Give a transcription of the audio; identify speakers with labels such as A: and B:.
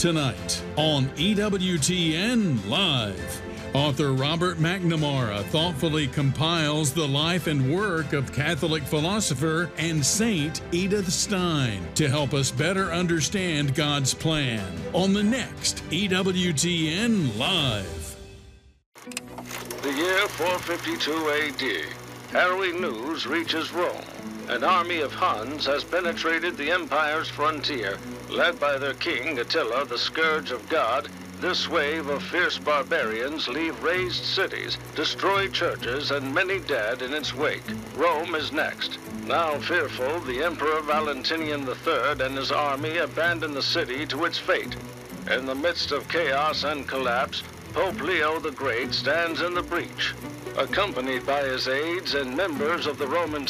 A: Tonight on EWTN Live, author Robert McNamara thoughtfully compiles the life and work of Catholic philosopher and saint Edith Stein to help us better understand God's plan on the next EWTN Live.
B: The year 452 A.D. Harrowing news reaches Rome. An army of Huns has penetrated the empire's frontier. Led by their king, Attila, the scourge of God, this wave of fierce barbarians leave razed cities, destroy churches, and many dead in its wake. Rome is next. Now fearful, the Emperor Valentinian III and his army abandon the city to its fate. In the midst of chaos and collapse, Pope Leo the Great stands in the breach. Accompanied by his aides and members of the Roman